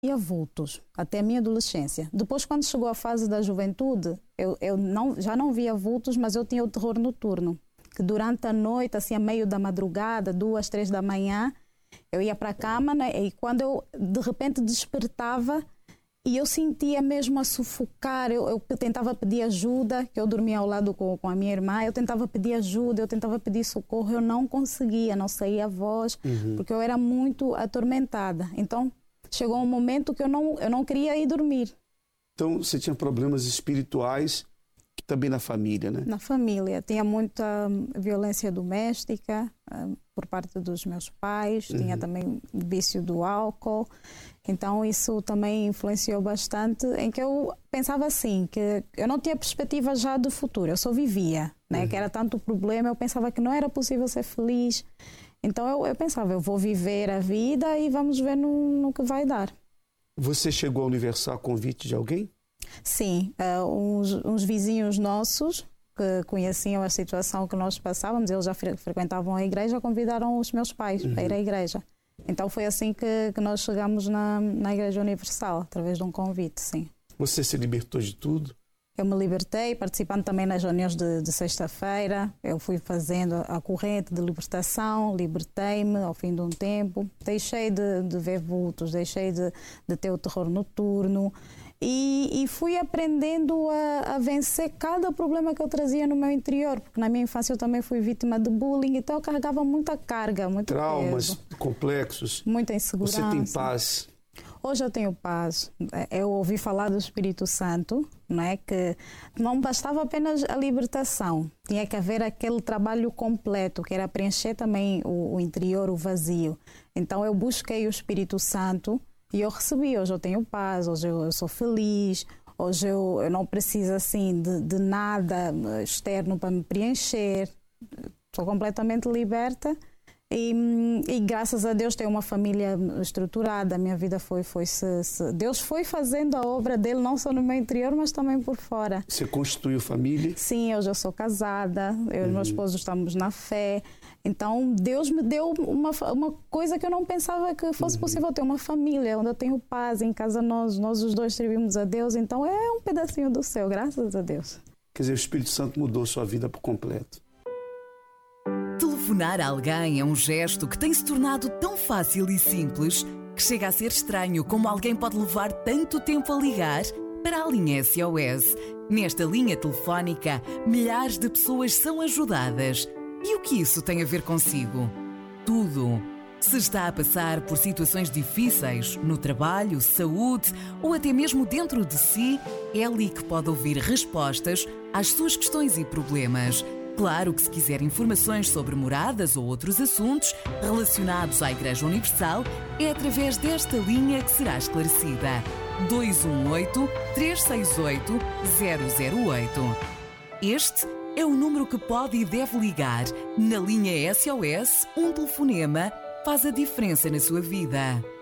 via vultos, até a minha adolescência. Depois, quando chegou a fase da juventude, já não via vultos, mas eu tinha o terror noturno. Que durante a noite, assim, a meio da madrugada, 2, 3 da manhã, eu ia para a cama, né? E quando eu, de repente, despertava e eu sentia mesmo a sufocar, eu tentava pedir ajuda, que eu dormia ao lado com a minha irmã, eu tentava pedir ajuda, eu tentava pedir socorro, eu não conseguia, não saía a voz, porque eu era muito atormentada. Então, chegou um momento que eu não queria ir dormir. Então, você tinha problemas espirituais também na família, né? Na família. Tinha muita violência doméstica por parte dos meus pais, tinha também o vício do álcool. Então, isso também influenciou bastante, em que eu pensava assim, que eu não tinha perspectiva já do futuro, eu só vivia, né? Que era tanto problema, eu pensava que não era possível ser feliz. Então, eu pensava, eu vou viver a vida e vamos ver no que vai dar. Você chegou a Universal a convite de alguém? Sim, uns vizinhos nossos que conheciam a situação que nós passávamos, eles já frequentavam a igreja, convidaram os meus pais para ir à igreja. Então foi assim que nós chegamos na Igreja Universal, através de um convite, sim. Você se libertou de tudo? Eu me libertei, participando também nas reuniões de sexta-feira. Eu fui fazendo a corrente de libertação, libertei-me ao fim de um tempo. Deixei de ver vultos, deixei de ter o terror noturno. E fui aprendendo a vencer cada problema que eu trazia no meu interior, porque na minha infância eu também fui vítima de bullying, então eu carregava muita carga, muito traumas, peso, complexos. Muita insegurança. Você tem paz? Hoje eu tenho paz. Eu ouvi falar do Espírito Santo, não é? Que não bastava apenas a libertação, tinha que haver aquele trabalho completo, que era preencher também o interior, o vazio. Então eu busquei o Espírito Santo e eu recebi. Hoje eu tenho paz, hoje eu sou feliz, hoje eu não preciso assim de nada externo para me preencher. Sou completamente liberta e graças a Deus tenho uma família estruturada. A minha vida Deus foi fazendo a obra dele, não só no meu interior, mas também por fora. Você constituiu família? Sim, hoje eu sou casada, eu e meu esposo estamos na fé. Então, Deus me deu uma coisa que eu não pensava que fosse possível, ter uma família, onde eu tenho paz, em casa nós os dois servimos a Deus, então é um pedacinho do céu, graças a Deus. Quer dizer, o Espírito Santo mudou sua vida por completo. Telefonar a alguém é um gesto que tem se tornado tão fácil e simples que chega a ser estranho como alguém pode levar tanto tempo a ligar para a linha SOS. Nesta linha telefónica, milhares de pessoas são ajudadas. E o que isso tem a ver consigo? Tudo. Se está a passar por situações difíceis no trabalho, saúde ou até mesmo dentro de si, é ali que pode ouvir respostas às suas questões e problemas. Claro que se quiser informações sobre moradas ou outros assuntos relacionados à Igreja Universal, é através desta linha que será esclarecida. 218-368-008. Este é o número que pode e deve ligar. Na linha SOS, um telefonema faz a diferença na sua vida.